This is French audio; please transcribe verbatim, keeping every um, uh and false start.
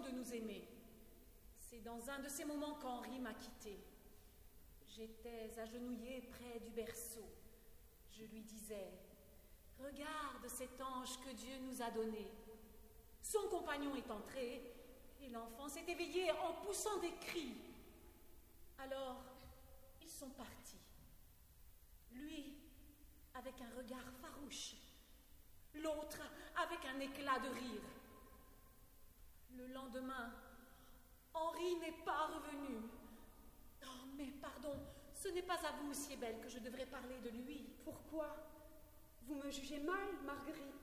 de nous aimer. C'est dans un de ces moments qu'Henri m'a quittée. J'étais agenouillée près du berceau. Je lui disais, « Regarde cet ange que Dieu nous a donné. » Son compagnon est entré et l'enfant s'est éveillé en poussant des cris. Alors, ils sont partis. Lui, avec un regard farouche. L'autre, avec un éclat de rire. Le lendemain, Henri n'est pas revenu. Oh, mais pardon, ce n'est pas à vous, si belle, que je devrais parler de lui. Pourquoi? Vous me jugez mal, Marguerite?